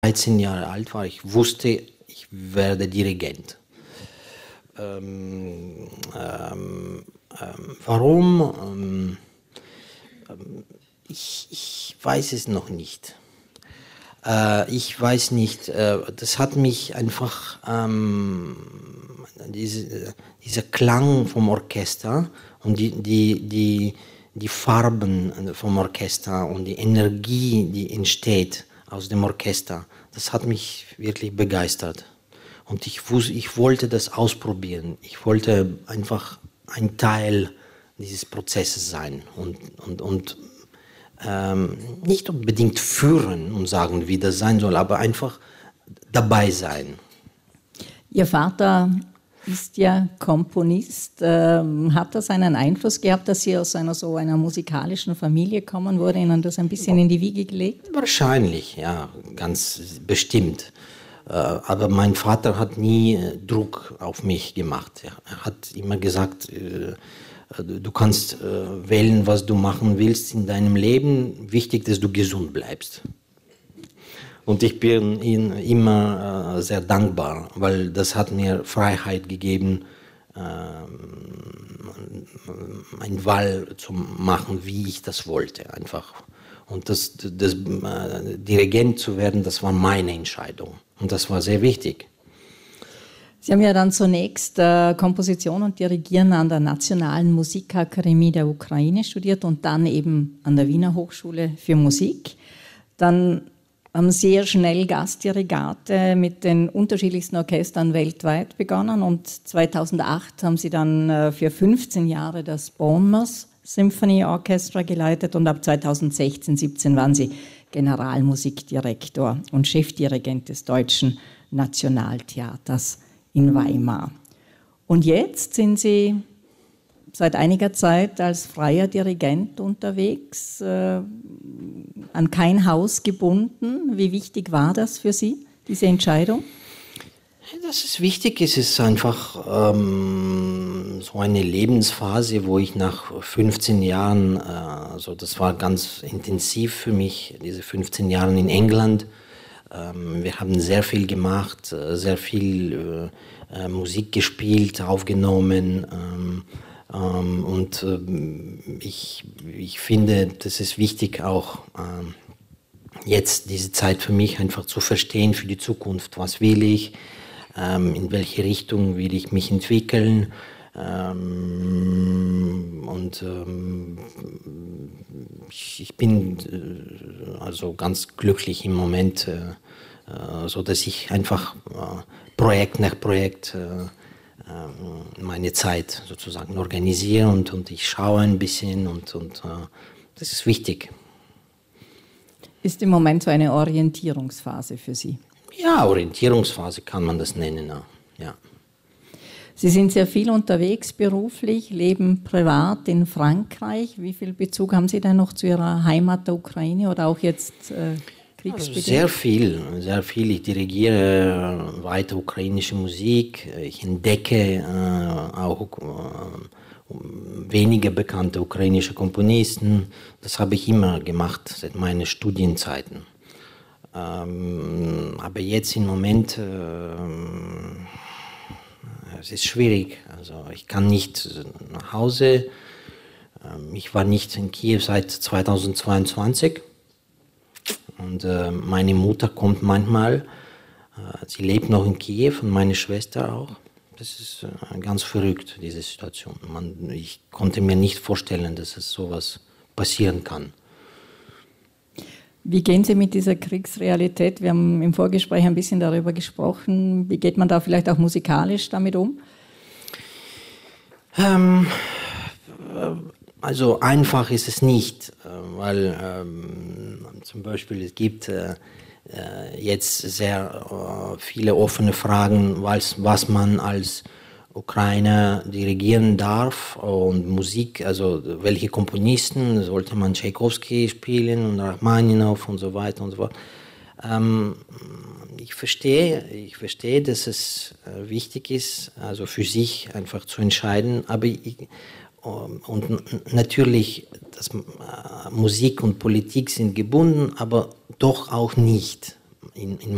13 Jahre alt war, ich wusste, ich werde Dirigent. Warum? Ich weiß es noch nicht. Ich weiß nicht, das hat mich einfach, dieser Klang vom Orchester und die Farben vom Orchester und die Energie, die entsteht aus dem Orchester, das hat mich wirklich begeistert. Und ich wollte das ausprobieren. Ich wollte einfach ein Teil dieses Prozesses sein und nicht unbedingt führen und sagen, wie das sein soll, aber einfach dabei sein. Ihr Vater ist ja Komponist. Hat das einen Einfluss gehabt, dass Sie aus einer musikalischen Familie kommen? Wurde Ihnen das ein bisschen in die Wiege gelegt? Wahrscheinlich, ja, ganz bestimmt. Aber mein Vater hat nie Druck auf mich gemacht. Er hat immer gesagt, du kannst wählen, was du machen willst in deinem Leben. Wichtig, dass du gesund bleibst. Und ich bin ihm immer sehr dankbar, weil das hat mir Freiheit gegeben, eine Wahl zu machen, wie ich das wollte, einfach. Und das Dirigent zu werden, das war meine Entscheidung. Und das war sehr wichtig. Sie haben ja dann zunächst Komposition und Dirigieren an der Nationalen Musikakademie der Ukraine studiert und dann eben an der Wiener Hochschule für Musik. Dann haben sehr schnell Gastdirigate mit den unterschiedlichsten Orchestern weltweit begonnen und 2008 haben Sie dann für 15 Jahre das Bournemouth Symphony Orchestra geleitet und ab 2016/17 waren Sie Generalmusikdirektor und Chefdirigent des Deutschen Nationaltheaters in Weimar. Und jetzt sind Sie seit einiger Zeit als freier Dirigent unterwegs, an kein Haus gebunden. Wie wichtig war das für Sie, diese Entscheidung? Das ist wichtig. Es ist einfach so eine Lebensphase, wo ich nach 15 Jahren, also das war ganz intensiv für mich, diese 15 Jahre in England. Wir haben sehr viel gemacht, sehr viel Musik gespielt, aufgenommen. Und ich finde, das ist wichtig auch jetzt diese Zeit für mich einfach zu verstehen für die Zukunft. Was will ich? In welche Richtung will ich mich entwickeln? Ich bin also ganz glücklich im Moment, so dass ich einfach Projekt nach Projekt meine Zeit sozusagen organisiere und ich schaue ein bisschen und das ist wichtig. Ist im Moment so eine Orientierungsphase für Sie? Ja, Orientierungsphase kann man das nennen, ja. Sie sind sehr viel unterwegs beruflich, leben privat in Frankreich. Wie viel Bezug haben Sie denn noch zu Ihrer Heimat der Ukraine oder auch jetzt kriegsbedingt? Sehr viel, sehr viel. Ich dirigiere weiter ukrainische Musik. Ich entdecke auch weniger bekannte ukrainische Komponisten. Das habe ich immer gemacht seit meinen Studienzeiten. Aber jetzt im Moment es ist schwierig. Also ich kann nicht nach Hause. Ich war nicht in Kiew seit 2022. Und meine Mutter kommt manchmal. Sie lebt noch in Kiew und meine Schwester auch. Das ist ganz verrückt, diese Situation. Ich konnte mir nicht vorstellen, dass es sowas passieren kann. Wie gehen Sie mit dieser Kriegsrealität? Wir haben im Vorgespräch ein bisschen darüber gesprochen. Wie geht man da vielleicht auch musikalisch damit um? Also einfach ist es nicht, weil zum Beispiel es gibt jetzt sehr viele offene Fragen, was man als Ukrainer dirigieren darf und Musik, also welche Komponisten, sollte man Tschaikowski spielen und Rachmaninow und so weiter und so fort. Ich verstehe, dass es wichtig ist, also für sich einfach zu entscheiden, aber und natürlich, Musik und Politik sind gebunden, aber doch auch nicht in